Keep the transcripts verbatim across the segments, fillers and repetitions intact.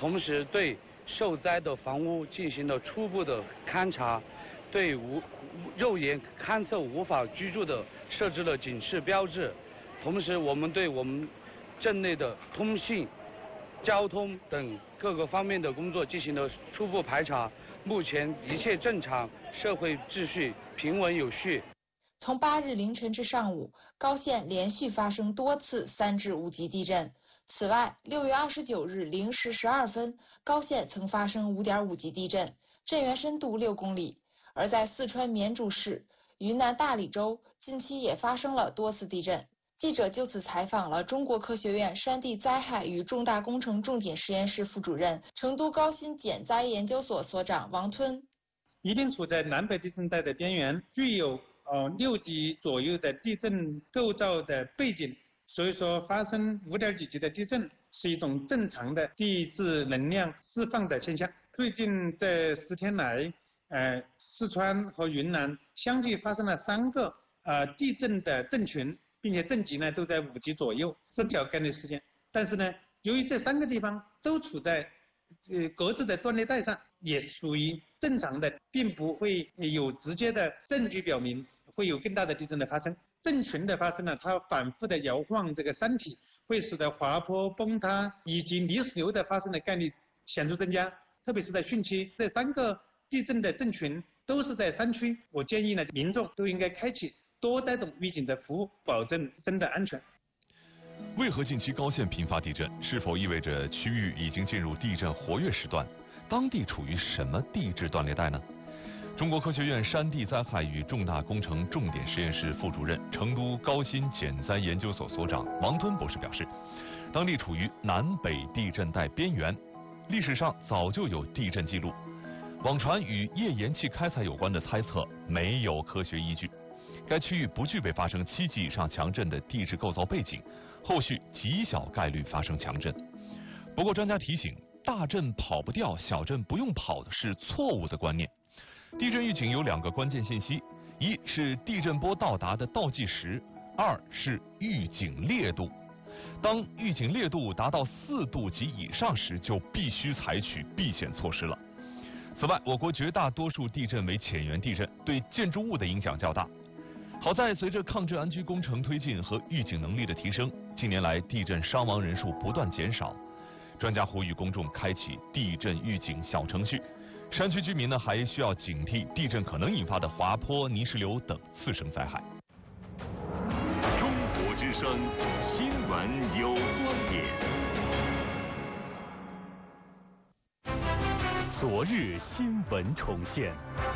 同时对受灾的房屋进行了初步的勘察，对无肉眼勘测无法居住的设置了警示标志。同时，我们对我们镇内的通信、交通等各个方面的工作进行了初步排查，目前一切正常，社会秩序平稳有序。 从八日凌晨至上午，高县连续发生多次三至五级地震。此外，六月二十九日零时十二分，高县曾发生五点五级地震，震源深度六公里。而在四川绵竹市、云南大理州，近期也发生了多次地震。记者就此采访了中国科学院山地灾害与重大工程重点实验室副主任、成都高新减灾研究所所长王吞。 宜宾处在南北地震带的边缘，具有呃六级左右的地震构造的背景，所以说发生五点几级的地震是一种正常的地质能量释放的现象。最近这十天来，呃，四川和云南相继发生了三个呃地震的震群。并且震级呢都在五级左右，是比较概率事件。但是呢，由于这三个地方都处在呃各自的断裂带上，也属于正常的，并不会有直接的证据表明会有更大的地震的发生。震群的发生呢，它反复的摇晃这个山体，会使得滑坡、崩塌以及泥石流的发生的概率显著增加。特别是在汛期，这三个地震的震群都是在山区，我建议呢，民众都应该开启多带动预警的服务，保证生的安全。 为何近期高县频发地震？是否意味着区域已经进入地震活跃时段？当地处于什么地质断裂带呢？中国科学院山地灾害与重大工程重点实验室副主任、成都高新减灾研究所所长王吞博士表示，当地处于南北地震带边缘，历史上早就有地震记录。网传与页岩气开采有关的猜测没有科学依据。该区域不具备发生七级以上强震的地质构造背景，后续极小概率发生强震。不过专家提醒，大震跑不掉，小震不用跑的是错误的观念。地震预警有两个关键信息，一是地震波到达的倒计时，二是预警烈度。当预警烈度达到四度及以上时，就必须采取避险措施了。此外，我国绝大多数地震为浅源地震，对建筑物的影响较大。好在随着抗震安居工程推进和预警能力的提升，近年来地震伤亡人数不断减少。专家呼吁公众开启地震预警小程序，山区居民呢还需要警惕地震可能引发的滑坡、泥石流等次生灾害。 中国之声新闻有观点。昨日新闻重现。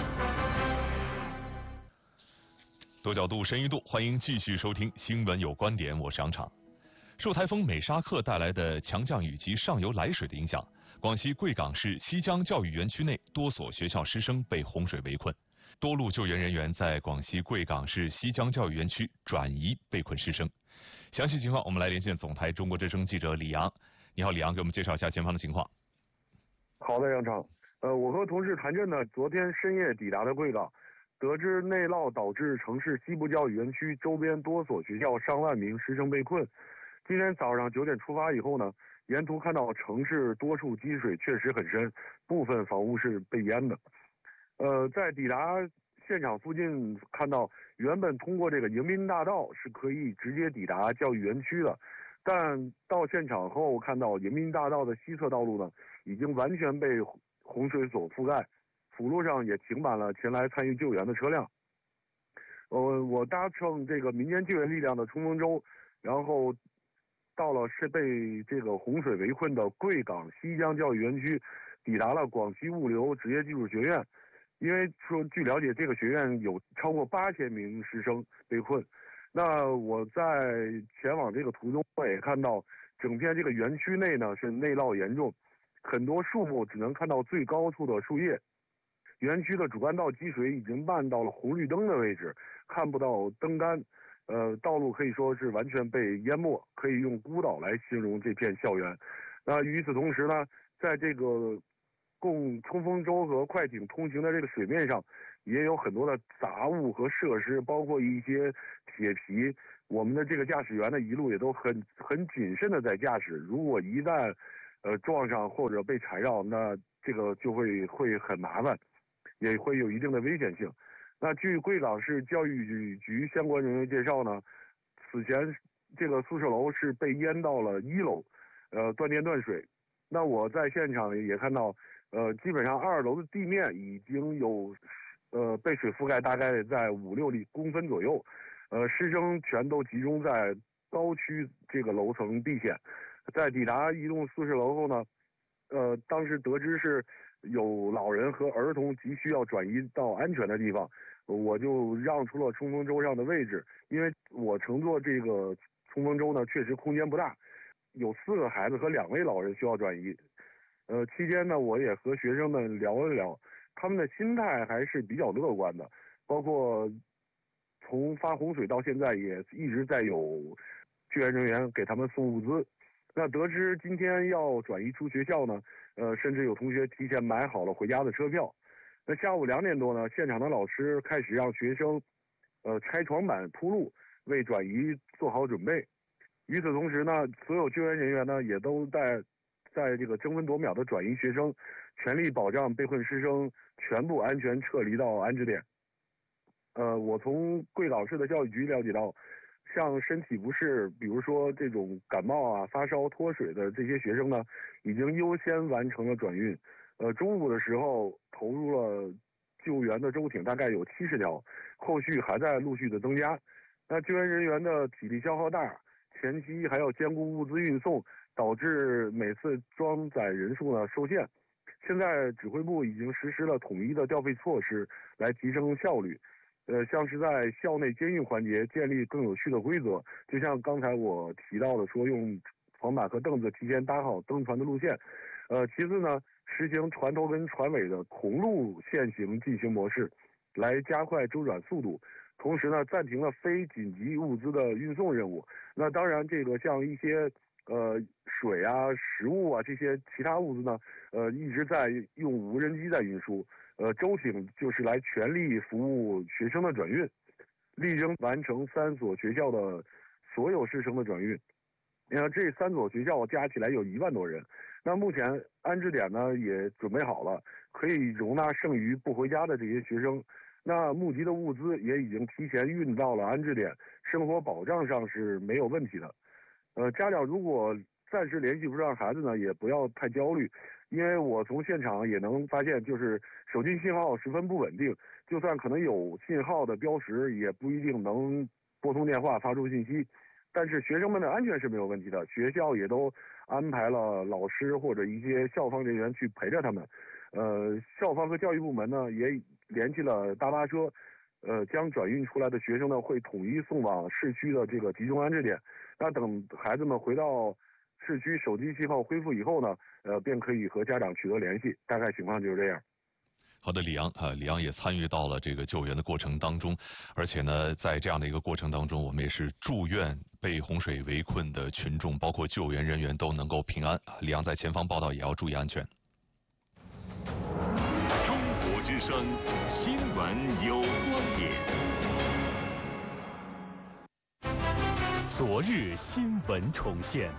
多角度、深一度，欢迎继续收听《新闻有观点》，我是杨昶。受台风美沙克带来的强降雨及上游来水的影响，广西贵港市西江教育园区内多所学校师生被洪水围困，多路救援人员在广西贵港市西江教育园区转移被困师生。详细情况，我们来连线总台中国之声记者李阳。你好，李阳，给我们介绍一下前方的情况。 好的，杨昶。呃，我和同事谭震呢，昨天深夜抵达的贵港。得知内涝导致城市西部教育园区周边多所学校上万名师生被困。今天早上九点出发以后呢，沿途看到城市多处积水确实很深，部分房屋是被淹的。呃，在抵达现场附近看到，原本通过这个迎宾大道是可以直接抵达教育园区的，但到现场后看到迎宾大道的西侧道路呢，已经完全被洪水所覆盖。辅路上也停满了前来参与救援的车辆。呃，我搭乘这个民间救援力量的冲锋舟，然后到了是被这个洪水围困的贵港西江教育园区，抵达了广西物流职业技术学院。因为说据了解，这个学院有超过八千名师生被困。那我在前往这个途中，我也看到整片这个园区内呢是内涝严重，很多树木只能看到最高处的树叶。园区的主干道积水已经漫到了红绿灯的位置，看不到灯杆，呃，道路可以说是完全被淹没，可以用孤岛来形容这片校园。那与此同时呢，在这个供冲锋舟和快艇通行的这个水面上，也有很多的杂物和设施，包括一些铁皮。我们的这个驾驶员呢，一路也都很很谨慎的在驾驶，如果一旦呃撞上或者被缠绕，那这个就会会很麻烦，也会有一定的危险性。那据贵港市教育局相关人员介绍呢，此前这个宿舍楼是被淹到了一楼，呃断电断水。那我在现场也看到，呃基本上二楼的地面已经有呃被水覆盖，大概在五六里公分左右，呃师生全都集中在高区这个楼层地险。在抵达一栋宿舍楼后呢，呃当时得知是有老人和儿童急需要转移到安全的地方，我就让出了冲锋舟上的位置，因为我乘坐这个冲锋舟呢确实空间不大，有四个孩子和两位老人需要转移。呃，期间呢，我也和学生们聊了聊，他们的心态还是比较乐观的，包括从发洪水到现在也一直在有救援人员给他们送物资。那得知今天要转移出学校呢，呃，甚至有同学提前买好了回家的车票。那下午两点多呢，现场的老师开始让学生，呃，拆床板铺路，为转移做好准备。与此同时呢，所有救援人员呢也都在在这个争分夺秒的转移学生，全力保障被困师生全部安全撤离到安置点。呃，我从贵港市的教育局了解到，像身体不适，比如说这种感冒啊、发烧、脱水的这些学生呢，已经优先完成了转运。呃，中午的时候投入了救援的舟艇，大概有七十条，后续还在陆续的增加。那救援人员的体力消耗大，前期还要兼顾物资运送，导致每次装载人数呢受限。现在指挥部已经实施了统一的调配措施，来提升效率。呃，像是在校内监运环节建立更有序的规则，就像刚才我提到的，说用床板和凳子提前搭好登船的路线。呃，其次呢，实行船头跟船尾的同路线型进行模式，来加快周转速度。同时呢，暂停了非紧急物资的运送任务。那当然，这个像一些呃水啊、食物啊这些其他物资呢，呃一直在用无人机在运输。呃，舟艇就是来全力服务学生的转运，力争完成三所学校的所有师生的转运。你看这三所学校加起来有一万多人，那目前安置点呢也准备好了，可以容纳剩余不回家的这些学生。那募集的物资也已经提前运到了安置点，生活保障上是没有问题的。呃，家长如果暂时联系不上孩子呢，也不要太焦虑，因为我从现场也能发现，就是手机信号十分不稳定，就算可能有信号的标识，也不一定能拨通电话发出信息。但是学生们的安全是没有问题的，学校也都安排了老师或者一些校方人员去陪着他们。呃，校方和教育部门呢也联系了大巴车，呃，将转运出来的学生呢会统一送往市区的这个集中安置点。那等孩子们回到市区，手机信号恢复以后呢，呃，便可以和家长取得联系。大概情况就是这样。 好的，李阳啊，李阳也参与到了这个救援的过程当中，而且呢，在这样的一个过程当中，我们也是祝愿被洪水围困的群众，包括救援人员都能够平安。李阳在前方报道，也要注意安全。 中国之声新闻有观点。 昨日新闻重现。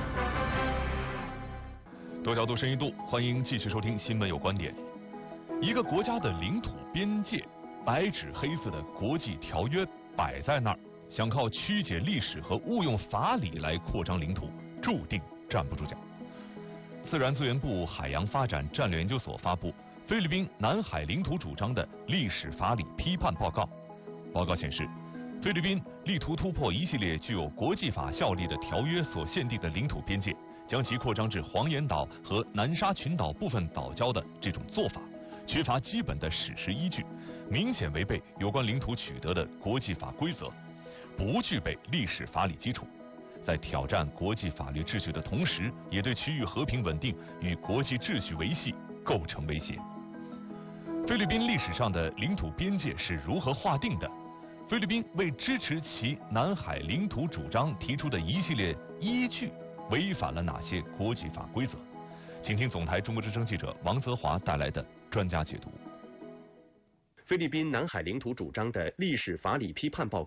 多角度深一度，欢迎继续收听新闻有观点。一个国家的领土边界，白纸黑字的国际条约摆在那儿，想靠曲解历史和误用法理来扩张领土，注定站不住脚。自然资源部海洋发展战略研究所发布菲律宾南海领土主张的历史法理批判报告。报告显示，菲律宾力图突破一系列具有国际法效力的条约所限定的领土边界，将其扩张至黄岩岛和南沙群岛部分岛礁的这种做法，缺乏基本的史实依据，明显违背有关领土取得的国际法规则，不具备历史法理基础，在挑战国际法律秩序的同时，也对区域和平稳定与国际秩序维系构成威胁。菲律宾历史上的领土边界是如何划定的？菲律宾为支持其南海领土主张提出的一系列依据违反了哪些国际法规则？请听总台中国之声记者王泽华带来的专家解读。 菲律宾南海领土主张的历史法理批判报告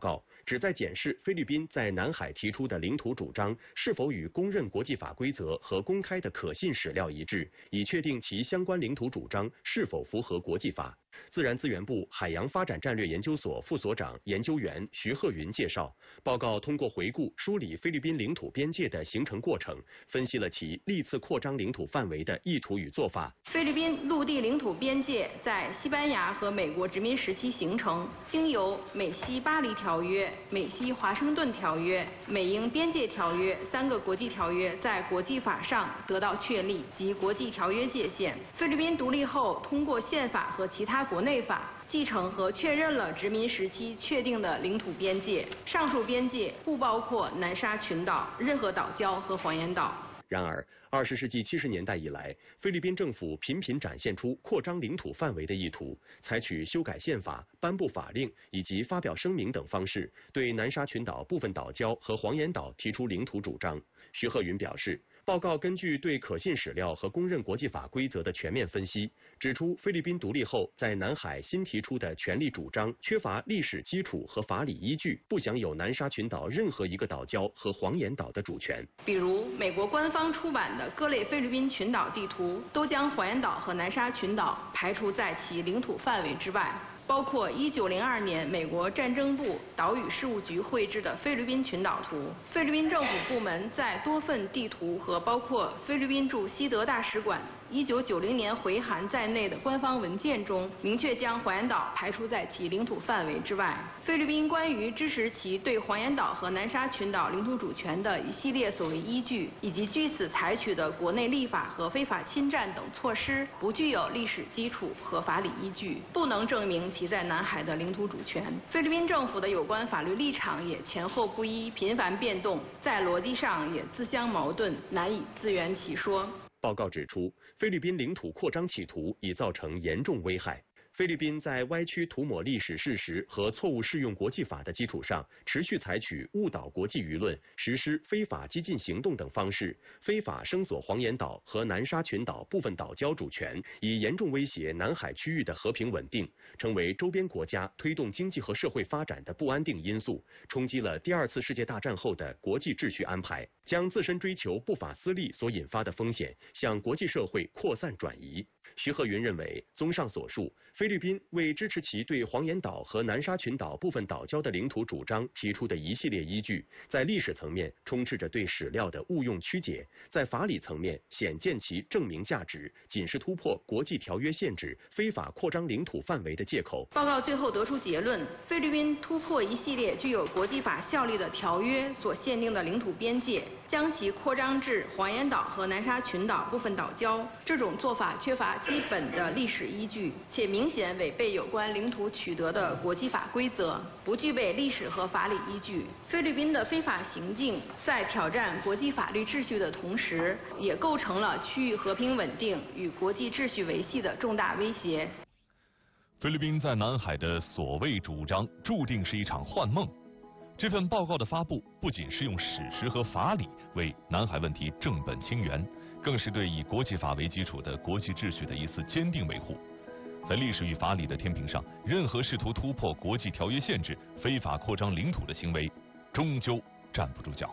旨在检视菲律宾在南海提出的领土主张是否与公认国际法规则和公开的可信史料一致，以确定其相关领土主张是否符合国际法。自然资源部海洋发展战略研究所副所长研究员徐鹤云介绍，报告通过回顾梳理菲律宾领土边界的形成过程，分析了其历次扩张领土范围的意图与做法。 菲律宾陆地领土边界在西班牙和美国殖民时期形成，经由美西巴黎条约、美西华盛顿条约、美英边界条约三个国际条约在国际法上得到确立及国际条约界限。菲律宾独立后，通过宪法和其他国内法继承和确认了殖民时期确定的领土边界，上述边界不包括南沙群岛、任何岛礁和黄岩岛。 然而，二十世纪七十年代以来，菲律宾政府频频展现出扩张领土范围的意图，采取修改宪法、颁布法令以及发表声明等方式，对南沙群岛部分岛礁和黄岩岛提出领土主张。徐鹤云表示，报告根据对可信史料和公认国际法规则的全面分析，指出菲律宾独立后在南海新提出的权利主张缺乏历史基础和法理依据，不享有南沙群岛任何一个岛礁和黄岩岛的主权。 比如，美国官方出版的各类菲律宾群岛地图都将黄岩岛和南沙群岛排除在其领土范围之外。包括一九零二年美国战争部岛屿事务局绘制的菲律宾群岛图。菲律宾政府部门在多份地图和包括菲律宾驻西德大使馆一九九零年回函在内的官方文件中，明确将黄岩岛排除在其领土范围之外。菲律宾关于支持其对黄岩岛和南沙群岛领土主权的一系列所谓依据，以及据此采取的国内立法和非法侵占等措施，不具有历史基础和法理依据，不能证明其在南海的领土主权。菲律宾政府的有关法律立场也前后不一，频繁变动，在逻辑上也自相矛盾，难以自圆其说。 报告指出，菲律宾领土扩张企图已造成严重危害。菲律宾在歪曲涂抹历史事实和错误适用国际法的基础上，持续采取误导国际舆论、实施非法激进行动等方式，非法声索黄岩岛和南沙群岛部分岛礁主权，以严重威胁南海区域的和平稳定，成为周边国家推动经济和社会发展的不安定因素，冲击了第二次世界大战后的国际秩序安排，将自身追求不法私利所引发的风险向国际社会扩散转移。徐鹤云认为，综上所述，菲律宾为支持其对黄岩岛和南沙群岛部分岛礁的领土主张提出的一系列依据，在历史层面充斥着对史料的误用曲解，在法理层面显见其证明价值，仅是突破国际条约限制、非法扩张领土范围的借口。 报告最后得出结论，菲律宾突破一系列具有国际法效力的条约所限定的领土边界，将其扩张至黄岩岛和南沙群岛部分岛礁，这种做法缺乏基本的历史依据，且明显违背有关领土取得的国际法规则，不具备历史和法理依据。菲律宾的非法行径在挑战国际法律秩序的同时，也构成了区域和平稳定与国际秩序维系的重大威胁。 菲律宾在南海的所谓主张，注定是一场幻梦。这份报告的发布，不仅是用史实和法理为南海问题正本清源，更是对以国际法为基础的国际秩序的一次坚定维护。在历史与法理的天平上，任何试图突破国际条约限制、非法扩张领土的行为，终究站不住脚。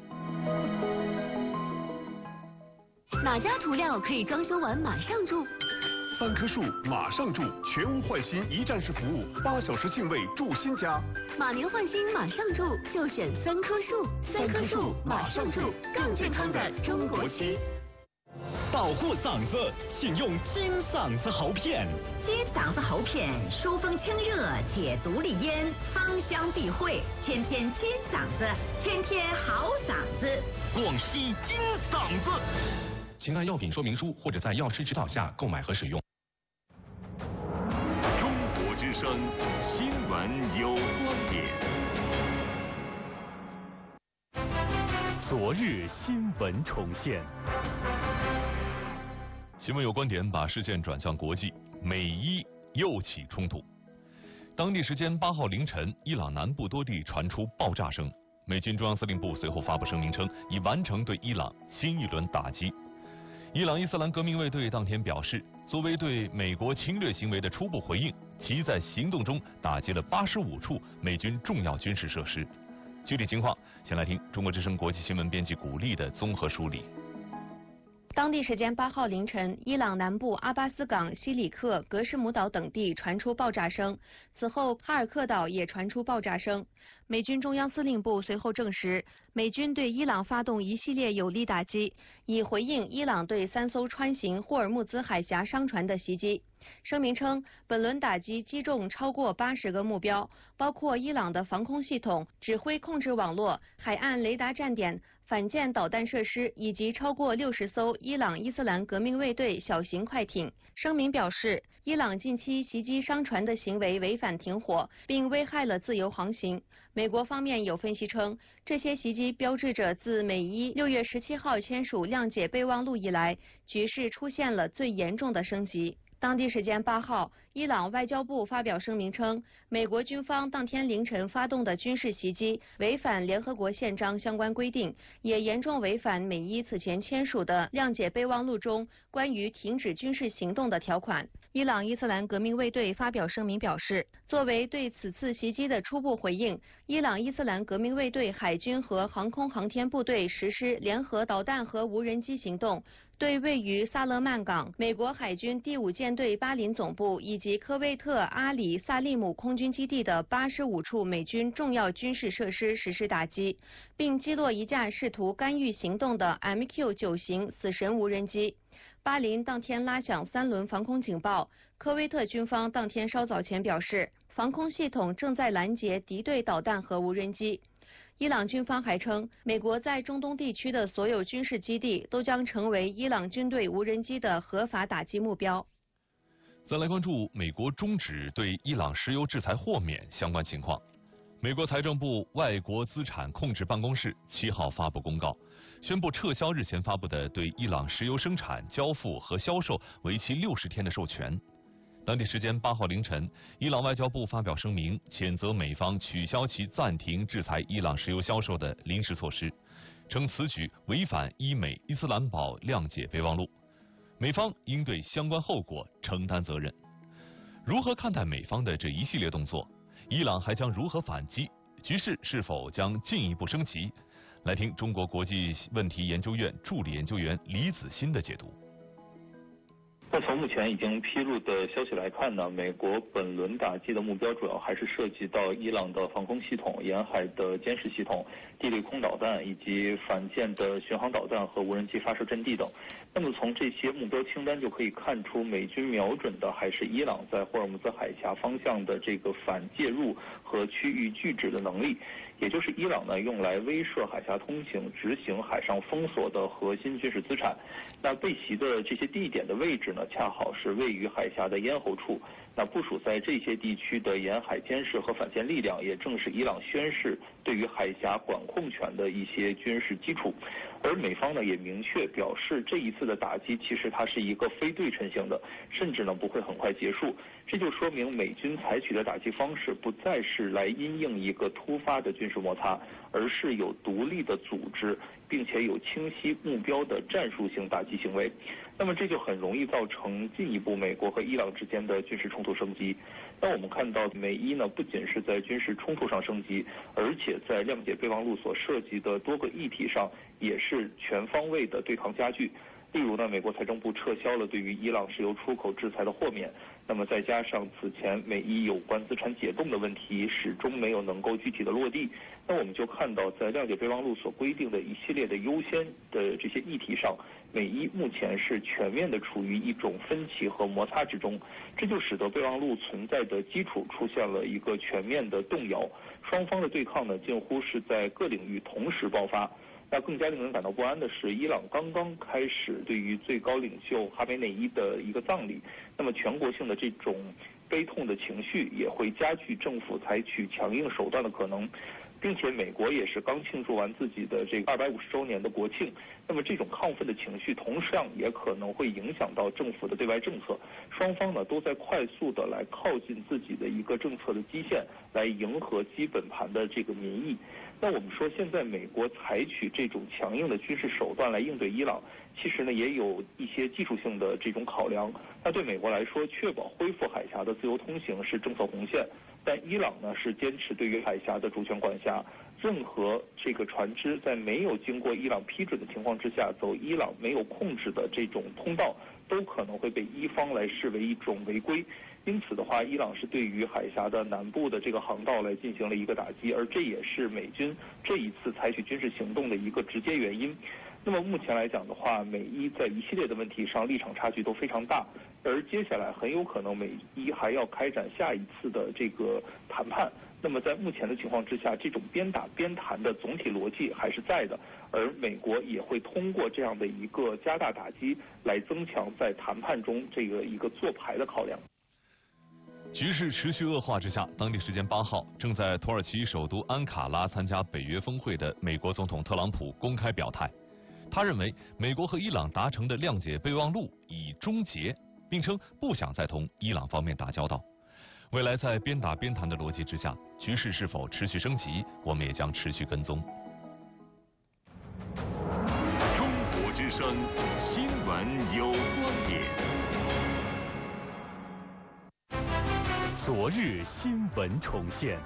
哪家涂料可以装修完马上住？ 三棵树马上住，全屋换新一站式服务，八小时净位住新家。 马年换新马上住，就选三棵树。三棵树马上住，更健康的中国区。 保护嗓子，请用金嗓子喉片。 金嗓子喉片疏风清热，解毒利咽，芳香避秽，天天金嗓子，天天好嗓子。 广西金嗓子。 请看药品说明书或者在药师指导下购买和使用。 中国之声新闻有观点。 昨日新闻重现。 新闻有观点，把视线转向国际，美伊又起冲突。当地时间八号凌晨，伊朗南部多地传出爆炸声。美军中央司令部随后发布声明称，已完成对伊朗新一轮打击。 伊朗伊斯兰革命卫队当天表示，作为对美国侵略行为的初步回应，其在行动中打击了八十五处美军重要军事设施。具体情况，先来听中国之声国际新闻编辑古丽的综合梳理。 当地时间八号凌晨，伊朗南部阿巴斯港、西里克、格什姆岛等地传出爆炸声，此后哈尔克岛也传出爆炸声。美军中央司令部随后证实，美军对伊朗发动一系列有力打击，以回应伊朗对三艘穿行霍尔木兹海峡商船的袭击。声明称，本轮打击击中超过八十个目标，包括伊朗的防空系统、指挥控制网络、海岸雷达站点、反舰导弹设施以及超过六十艘伊朗伊斯兰革命卫队小型快艇。声明表示，伊朗近期袭击商船的行为违反停火，并危害了自由航行。美国方面有分析称，这些袭击标志着自美伊六月十七号签署谅解备忘录以来，局势出现了最严重的升级。当地时间八号，伊朗外交部发表声明称，美国军方当天凌晨发动的军事袭击违反联合国宪章相关规定，也严重违反美伊此前签署的谅解备忘录中关于停止军事行动的条款。伊朗伊斯兰革命卫队发表声明表示，作为对此次袭击的初步回应，伊朗伊斯兰革命卫队海军和航空航天部队实施联合导弹和无人机行动，对位于萨勒曼港美国海军第五舰队巴林总部以及科威特阿里萨利姆空军基地的八十五处美军重要军事设施实施打击，并击落一架试图干预行动的 M Q 九 型死神无人机。巴林当天拉响三轮防空警报，科威特军方当天稍早前表示，防空系统正在拦截敌对导弹和无人机。伊朗军方还称，美国在中东地区的所有军事基地都将成为伊朗军队无人机的合法打击目标。 再来关注美国终止对伊朗石油制裁豁免相关情况。美国财政部外国资产控制办公室七号发布公告，宣布撤销日前发布的对伊朗石油生产、交付和销售为期六十天的授权。当地时间八号凌晨，伊朗外交部发表声明，谴责美方取消其暂停制裁伊朗石油销售的临时措施，称此举违反伊美伊斯兰堡谅解备忘录，美方应对相关后果承担责任。如何看待美方的这一系列动作？伊朗还将如何反击？局势是否将进一步升级？来听中国国际问题研究院助理研究员李子欣的解读。 那从目前已经披露的消息来看呢，美国本轮打击的目标主要还是涉及到伊朗的防空系统、沿海的监视系统、地对空导弹以及反舰的巡航导弹和无人机发射阵地等。那么从这些目标清单就可以看出，美军瞄准的还是伊朗在霍尔木兹海峡方向的这个反介入和区域拒止的能力，也就是伊朗呢用来威慑海峡通行、执行海上封锁的核心军事资产。那被袭的这些地点的位置呢，恰好是位于海峡的咽喉处。那部署在这些地区的沿海监视和反舰力量，也正是伊朗宣示对于海峡管控权的一些军事基础。而美方呢也明确表示，这一次的打击其实它是一个非对称性的，甚至呢不会很快结束。这就说明美军采取的打击方式不再是来因应一个突发的军事摩擦，而是有独立的组织，并且有清晰目标的战术性打击行为。那么这就很容易造成进一步美国和伊朗之间的军事冲突升级。那我们看到美伊呢不仅是在军事冲突上升级，而且在谅解备忘录所涉及的多个议题上也是全方位的对抗加剧。例如呢，美国财政部撤销了对于伊朗石油出口制裁的豁免，那么再加上此前美伊有关资产解冻的问题始终没有能够具体的落地，那我们就看到在谅解备忘录所规定的一系列的优先的这些议题上，美伊目前是全面的处于一种分歧和摩擦之中，这就使得备忘录存在的基础出现了一个全面的动摇，双方的对抗呢近乎是在各领域同时爆发。那更加令人感到不安的是，伊朗刚刚开始对于最高领袖哈梅内伊的一个葬礼，那么全国性的这种悲痛的情绪也会加剧政府采取强硬手段的可能。并且美国也是刚庆祝完自己的这个二百五十周年的国庆，那么这种亢奋的情绪同样也可能会影响到政府的对外政策，双方呢都在快速的来靠近自己的一个政策的基线，来迎合基本盘的这个民意。那我们说现在美国采取这种强硬的军事手段来应对伊朗， 其实呢也有一些技术性的这种考量。那对美国来说，确保恢复海峡的自由通行是政策红线，但伊朗呢是坚持对于海峡的主权管辖。任何这个船只在没有经过伊朗批准的情况之下，走伊朗没有控制的这种通道，都可能会被伊方来视为一种违规。因此的话，伊朗是对于海峡的南部的这个航道来进行了一个打击，而这也是美军这一次采取军事行动的一个直接原因。那么目前来讲的话，美伊在一系列的问题上立场差距都非常大，而接下来很有可能美伊还要开展下一次的这个谈判。那么在目前的情况之下，这种边打边谈的总体逻辑还是在的，而美国也会通过这样的一个加大打击来增强在谈判中这个一个做牌的考量。 局势持续恶化之下，当地时间八号，正在土耳其首都安卡拉参加北约峰会的美国总统特朗普公开表态，他认为美国和伊朗达成的谅解备忘录已终结，并称不想再同伊朗方面打交道。未来在边打边谈的逻辑之下，局势是否持续升级，我们也将持续跟踪。 中国之声，新闻有观点。 昨日新闻重现，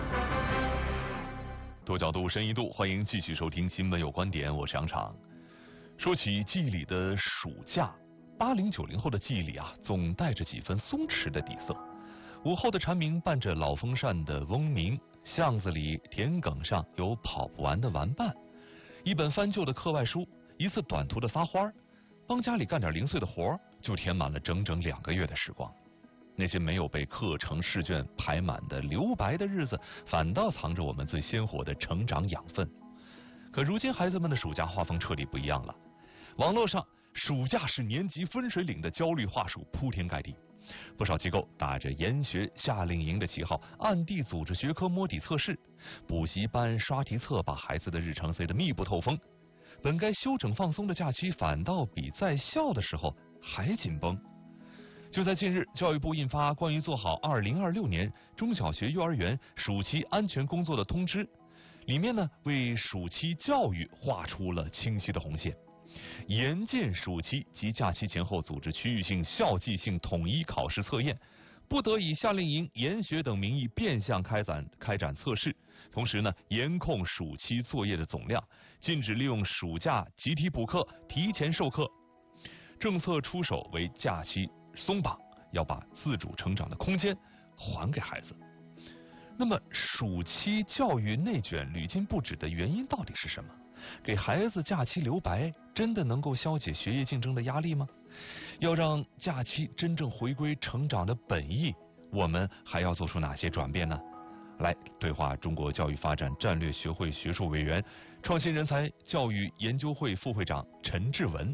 多角度、深一度，欢迎继续收听《新闻有观点》，我是杨昶。说起记忆里的暑假，八零九零后的记忆里啊，总带着几分松弛的底色。午后的蝉鸣伴着老风扇的嗡鸣，巷子里田埂上有跑不完的玩伴，一本翻旧的课外书，一次短途的撒欢儿，帮家里干点零碎的活，就填满了整整两个月的时光。那些没有被课程试卷排满的留白的日子，反倒藏着我们最鲜活的成长养分。可如今孩子们的暑假画风彻底不一样了，网络上暑假是年级分水岭的焦虑话术铺天盖地，不少机构打着研学夏令营的旗号，暗地组织学科摸底测试，补习班刷题册，把孩子的日程塞得密不透风。本该休整放松的假期，反倒比在校的时候还紧绷。就在近日，教育部印发关于做好二零二六年中小学、幼儿园暑期安全工作的通知，里面呢为暑期教育画出了清晰的红线，严禁暑期及假期前后组织区域性、校际性统一考试测验，不得以夏令营、研学等名义变相开展开展测试。同时呢，严控暑期作业的总量，禁止利用暑假集体补课、提前授课。政策出手为假期松绑，要把自主成长的空间还给孩子。那么，暑期教育内卷屡禁不止的原因到底是什么？给孩子假期留白，真的能够消解学业竞争的压力吗？要让假期真正回归成长的本意，我们还要做出哪些转变呢？来对话中国教育发展战略学会学术委员、创新人才教育研究会副会长陈志文。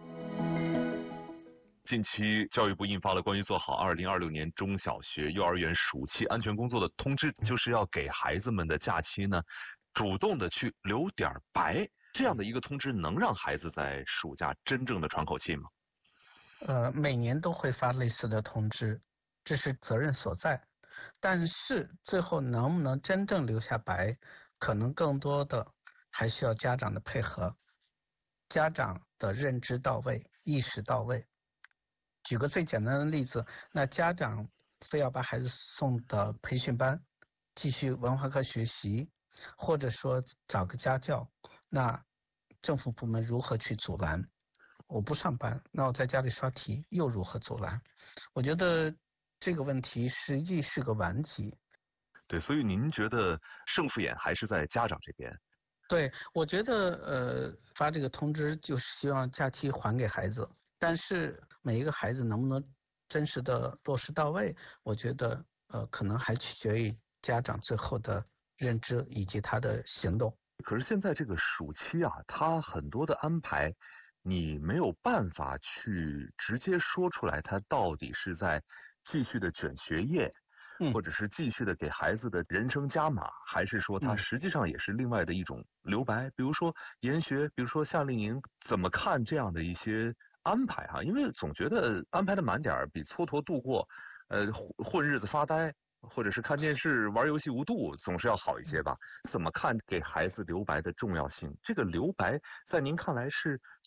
近期，教育部印发了关于做好二零二六年中小学、幼儿园暑期安全工作的通知，就是要给孩子们的假期呢，主动的去留点白。这样的一个通知，能让孩子在暑假真正的喘口气吗？ 呃，每年都会发类似的通知，这是责任所在。但是最后能不能真正留下白，可能更多的还需要家长的配合，家长的认知到位，意识到位。举个最简单的例子，那家长非要把孩子送到培训班继续文化课学习，或者说找个家教，那政府部门如何去阻拦？我不上班，那我在家里刷题又如何阻拦？我觉得这个问题实际是个顽疾。 对，所以您觉得胜负眼还是在家长这边？ 对，我觉得呃发这个通知就是希望假期还给孩子，但是每一个孩子能不能真实的落实到位，我觉得呃可能还取决于家长最后的认知以及他的行动。 可是现在这个暑期啊，他很多的安排，你没有办法去直接说出来，他到底是在继续的卷学业，嗯、或者是继续的给孩子的人生加码，还是说他实际上也是另外的一种留白？嗯、比如说研学，比如说夏令营，怎么看这样的一些安排哈、啊？因为总觉得安排的满点比蹉跎度过，呃混日子发呆，或者是看电视玩游戏无度，总是要好一些吧？怎么看给孩子留白的重要性？这个留白在您看来是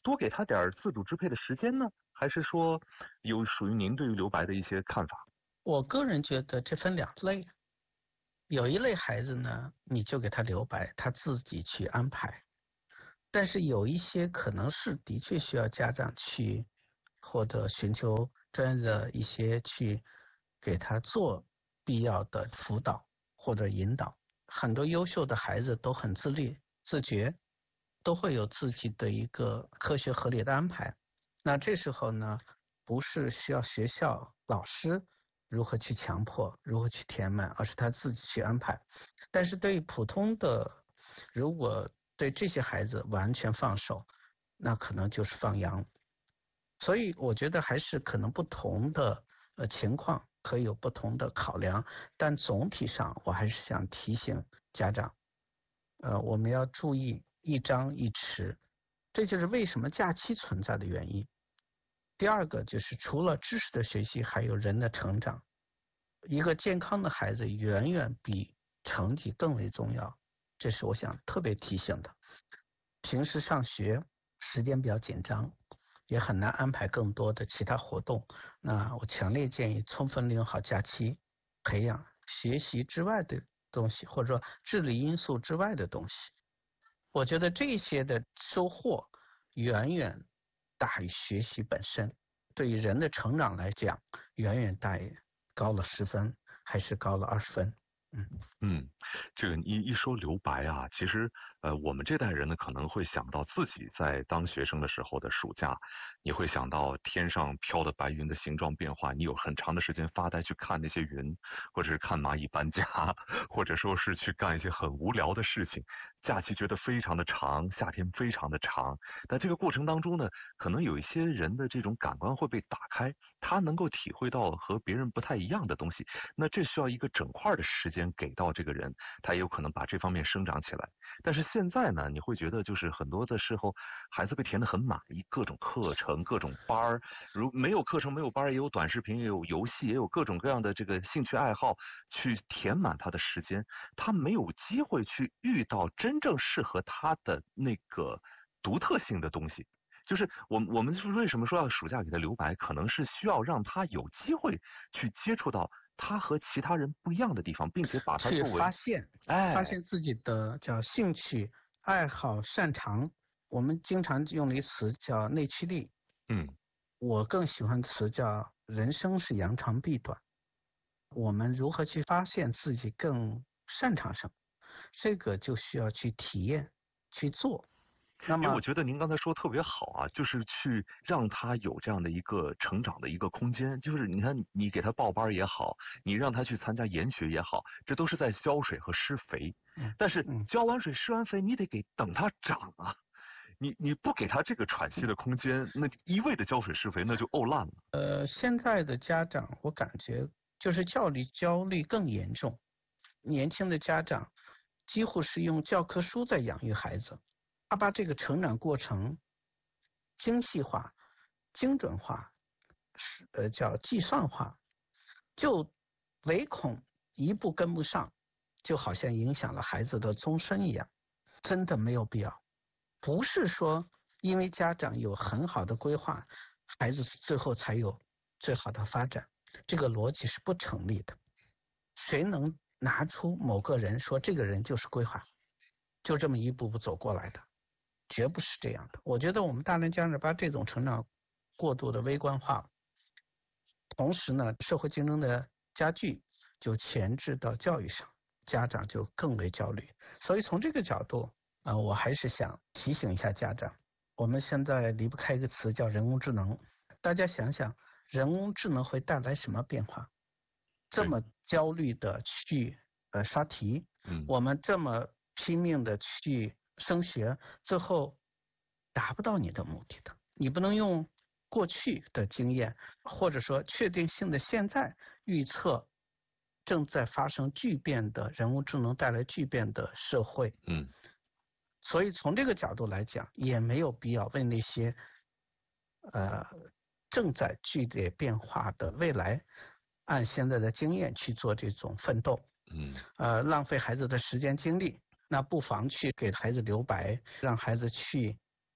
多给他点自主支配的时间呢？还是说有属于您对于留白的一些看法？ 我个人觉得这分两类，有一类孩子呢，你就给他留白，他自己去安排。但是有一些可能是的确需要家长去或者寻求专业的一些去给他做必要的辅导或者引导。很多优秀的孩子都很自立自觉，都会有自己的一个科学合理的安排。那这时候呢，不是需要学校老师如何去强迫，如何去填满，而是他自己去安排。但是对于普通的，如果对这些孩子完全放手，那可能就是放羊。所以我觉得还是可能不同的呃情况可以有不同的考量，但总体上我还是想提醒家长，呃，我们要注意一张一弛，这就是为什么假期存在的原因。第二个就是除了知识的学习，还有人的成长。一个健康的孩子远远比成绩更为重要，这是我想特别提醒的。平时上学时间比较紧张，也很难安排更多的其他活动，那我强烈建议充分利用好假期，培养学习之外的东西，或者说智力因素之外的东西。我觉得这些的收获远远大于学习本身，对于人的成长来讲，远远大于高了十分还是高了二十分。嗯嗯，这个一一说留白啊，其实呃，我们这代人呢可能会想到自己在当学生的时候的暑假，你会想到天上飘的白云的形状变化，你有很长的时间发呆去看那些云，或者是看蚂蚁搬家，或者说是去干一些很无聊的事情。假期觉得非常的长，夏天非常的长，但这个过程当中呢，可能有一些人的这种感官会被打开，他能够体会到和别人不太一样的东西，那这需要一个整块的时间给到这个人，他也有可能把这方面生长起来。但是现在呢，你会觉得就是很多的时候，孩子被填得很满，各种课程、各种班儿，如没有课程、没有班儿，也有短视频，也有游戏，也有各种各样的这个兴趣爱好去填满他的时间，他没有机会去遇到真正适合他的那个独特性的东西。就是我我们为什么说要暑假给他留白，可能是需要让他有机会去接触到他和其他人不一样的地方，并且把他作为去发现， 哎， 发现自己的叫兴趣、爱好、擅长。我们经常用的一个词叫内驱力， 嗯， 我更喜欢词叫人生是扬长避短。我们如何去发现自己更擅长什么，这个就需要去体验、去做。那么， 我觉得您刚才说特别好啊，就是去让他有这样的一个成长的一个空间。就是你看，你给他报班也好，你让他去参加研学也好，这都是在浇水和施肥。 嗯、 但是浇完水、施完肥，你得给等他长啊。你你不给他这个喘息的空间，那一味的浇水施肥，那就沤烂了。 呃，现在的家长，我感觉就是教育焦虑更严重，年轻的家长几乎是用教科书在养育孩子。他把这个成长过程精细化、精准化，呃，叫计算化，就唯恐一步跟不上，就好像影响了孩子的终身一样，真的没有必要。不是说因为家长有很好的规划，孩子最后才有最好的发展，这个逻辑是不成立的。谁能拿出某个人说这个人就是规划，就这么一步步走过来的？绝不是这样的。我觉得我们大量家长把这种成长过度的微观化，同时呢，社会竞争的加剧就前置到教育上，家长就更为焦虑。所以从这个角度，呃，我还是想提醒一下家长，我们现在离不开一个词叫人工智能。大家想想，人工智能会带来什么变化？这么焦虑的去呃刷题， 嗯， 我们这么拼命的去升学，最后达不到你的目的的。你不能用过去的经验，或者说确定性的现在预测正在发生巨变的人工智能带来巨变的社会。 嗯， 所以从这个角度来讲，也没有必要为那些呃正在剧烈变化的未来，按现在的经验去做这种奋斗。 嗯， 呃，浪费孩子的时间精力。那不妨去给孩子留白，让孩子去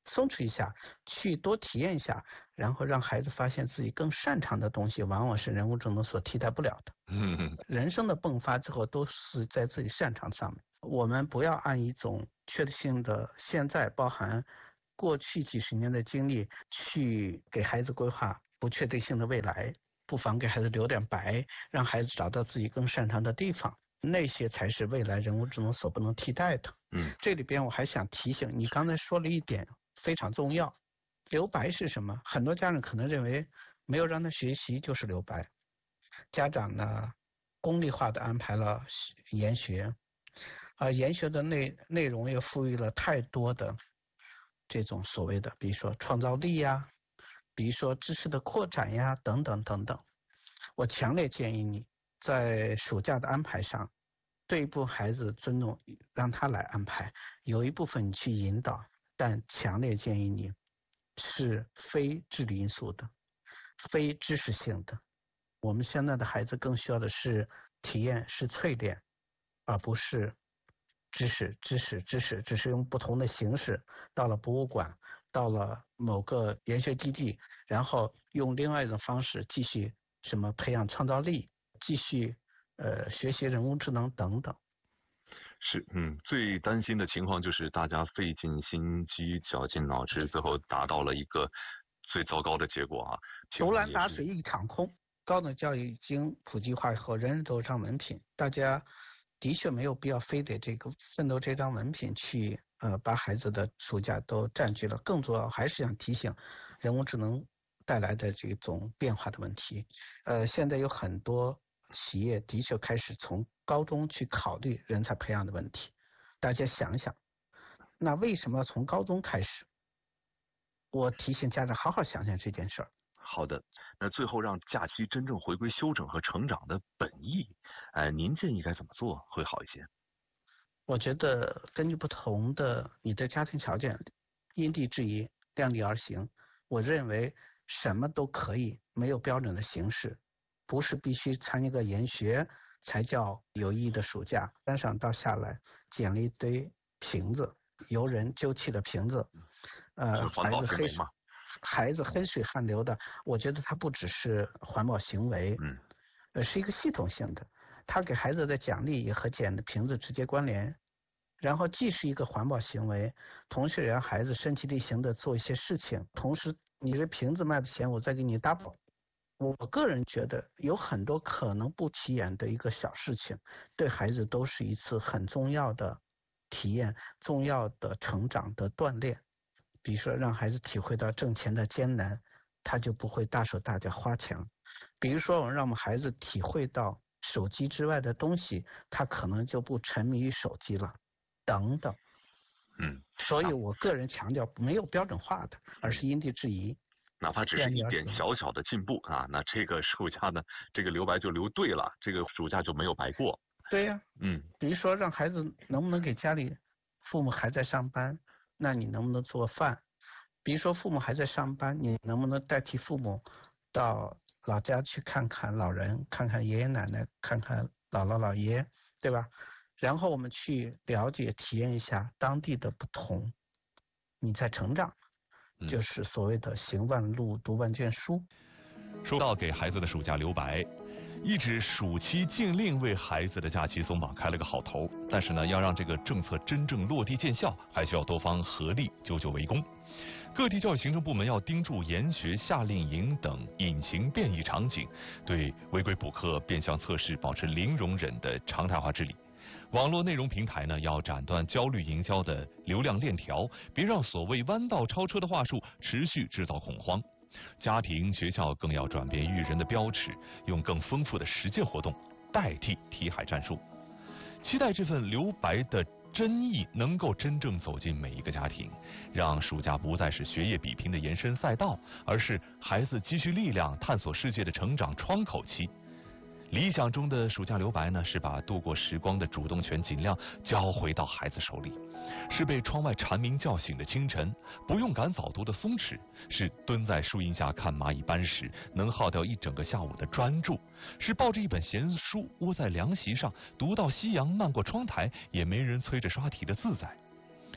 松弛一下，去多体验一下，然后让孩子发现自己更擅长的东西，往往是人工智能所替代不了的。 嗯， 人生的迸发之后都是在自己擅长上面。我们不要按一种确定性的现在包含过去几十年的经历去给孩子规划不确定性的未来，不妨给孩子留点白，让孩子找到自己更擅长的地方，那些才是未来人工智能所不能替代的。 嗯， 这里边我还想提醒你，刚才说了一点非常重要，留白是什么？很多家长可能认为没有让他学习就是留白，家长呢功利化的安排了研学，啊、呃，研学的内内容又赋予了太多的这种所谓的，比如说创造力呀，比如说知识的扩展呀，等等等等。我强烈建议你在暑假的安排上，对一部分孩子尊重，让他来安排，有一部分你去引导，但强烈建议你是非智力因素的，非知识性的。我们现在的孩子更需要的是体验，是淬炼，而不是知识知识知识只是用不同的形式到了博物馆，到了某个研学基地，然后用另外一种方式继续什么培养创造力，继续呃学习人工智能等等。 是，嗯，最担心的情况就是大家费尽心机绞尽脑汁，最后达到了一个最糟糕的结果啊， 竹篮打水一场空。高等教育已经普及化以后，人人都有张文凭，大家的确没有必要非得这个奋斗这张文凭去呃把孩子的暑假都占据了。更重要还是想提醒人工智能带来的这种变化的问题。呃，现在有很多企业的确开始从高中去考虑人才培养的问题。大家想想，那为什么要从高中开始？我提醒家长好好想想这件事儿。 好的，那最后让假期真正回归休整和成长的本意，呃，您建议该怎么做会好一些？ 我觉得根据不同的你的家庭条件，因地制宜，量力而行。我认为什么都可以，没有标准的形式，不是必须参加个研学才叫有意义的暑假。山上到下来捡了一堆瓶子，游人丢弃的瓶子，呃，孩子黑水。孩子黑水汗流的，我觉得它不只是环保行为， 嗯， 呃，是一个系统性的，它给孩子的奖励也和捡的瓶子直接关联，然后既是一个环保行为，同时也让孩子身体力行的做一些事情，同时你这瓶子卖的钱我再给你 double。我个人觉得有很多可能不起眼的一个小事情，对孩子都是一次很重要的体验，重要的成长的锻炼。比如说让孩子体会到挣钱的艰难，他就不会大手大脚花钱。比如说我们让我们孩子体会到手机之外的东西，他可能就不沉迷于手机了，等等。 嗯， 所以我个人强调没有标准化的，而是因地制宜。 哪怕只是一点小小的进步啊，那这个暑假呢，这个留白就留对了，这个暑假就没有白过。 对呀、啊， 嗯， 比如说让孩子能不能给家里父母还在上班，那你能不能做饭？比如说父母还在上班，你能不能代替父母到老家去看看老人，看看爷爷奶奶，看看姥姥姥爷，对吧？然后我们去了解体验一下当地的不同，你在成长，就是所谓的行万路读万卷书。 说到给孩子的暑假留白，一纸暑期禁令为孩子的假期松绑开了个好头，但是呢，要让这个政策真正落地见效，还需要多方合力，久久为功。各地教育行政部门要盯住研学、夏令营等隐形变异场景，对违规补课、变相测试保持零容忍的常态化治理。网络内容平台呢，要斩断焦虑营销的流量链条，别让所谓弯道超车的话术持续制造恐慌。家庭、学校更要转变育人的标尺，用更丰富的实践活动代替题海战术。期待这份留白的真意能够真正走进每一个家庭，让暑假不再是学业比拼的延伸赛道，而是孩子积蓄力量、探索世界的成长窗口期。理想中的暑假留白呢，是把度过时光的主动权尽量交回到孩子手里，是被窗外蝉鸣叫醒的清晨，不用赶早读的松弛，是蹲在树荫下看蚂蚁搬屎能耗掉一整个下午的专注，是抱着一本闲书窝在凉席上读到夕阳漫过窗台也没人催着刷题的自在。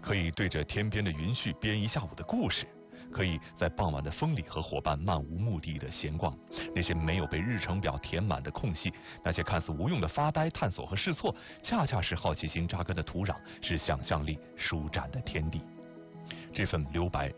可以对着天边的云絮编一下午的故事，可以在傍晚的风里和伙伴漫无目的的闲逛。那些没有被日程表填满的空隙，那些看似无用的发呆、探索和试错，恰恰是好奇心扎根的土壤，是想象力舒展的天地。这份留白